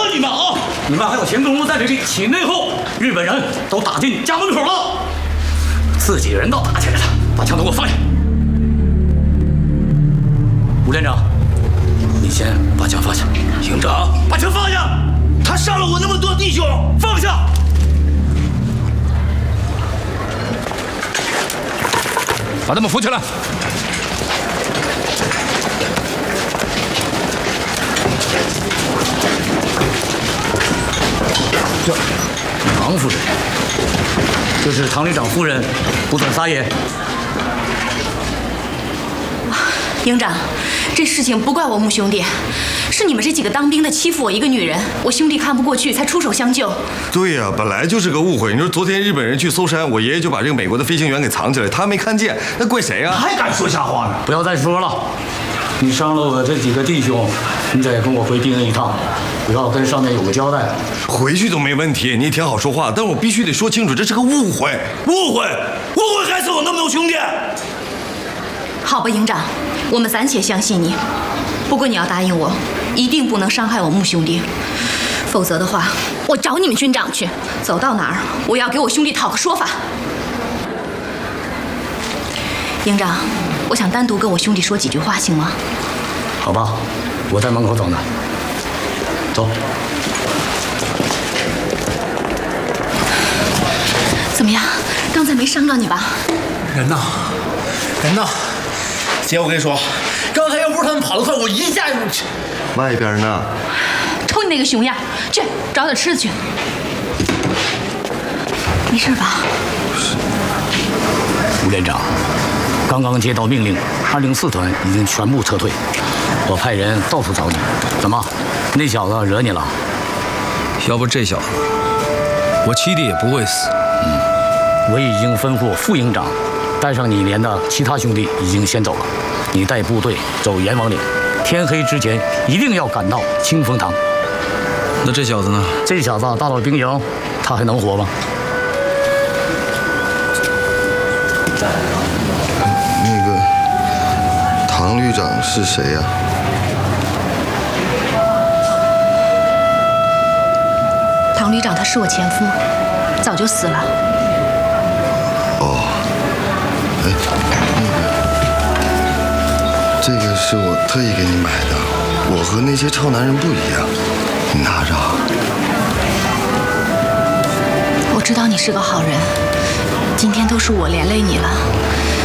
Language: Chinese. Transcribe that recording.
你们啊！你们还有闲工夫在这里起内讧？日本人都打进家门口了，自己人都打起来了，把枪都给我放下！吴连长，你先把枪放下。营长，把枪放下！他杀了我那么多弟兄，放下！ 把他们扶起来。 这唐夫人，这是唐旅长夫人，不准撒野。 营长，这事情不怪我穆兄弟，是你们这几个当兵的欺负我一个女人，我兄弟看不过去才出手相救。 对呀，本来就是个误会。你说昨天日本人去搜山，我爷爷就把这个美国的飞行员给藏起来，他没看见，那怪谁啊？ 还敢说瞎话呢？不要再说了，你伤了我这几个弟兄，你得跟我回兵营一趟，我要跟上面有个交代。 回去都没问题，你挺好说话，但我必须得说清楚，这是个误会。 误会害死我那么多兄弟。 好吧，营长，我们暂且相信你。不过你要答应我，一定不能伤害我穆兄弟，否则的话，我找你们军长去。走到哪儿，我要给我兄弟讨个说法。营长，我想单独跟我兄弟说几句话，行吗？ 好吧，我在门口等呢。走。 怎么样？刚才没伤着你吧？ 人呢？姐，我跟你说，刚才要不是他们跑得快，我一下就…… 外边呢？ 瞅你那个熊样，去找点吃的去。没事吧？ 吴连长，刚刚接到命令，204团已经全部撤退，我派人到处找你。怎么，那小子惹你了？ 要不这小子，我七弟也不会死。 我已经吩咐副营长，带上你连的其他兄弟已经先走了，你带部队走阎王岭，天黑之前一定要赶到清风堂。 那这小子呢？ 这小子到了兵营，他还能活吗？ 那个唐旅长是谁呀？ 唐旅长他是我前夫，早就死了。 这个是我特意给你买的，我和那些臭男人不一样，你拿着。 我知道你是个好人，今天都是我连累你了，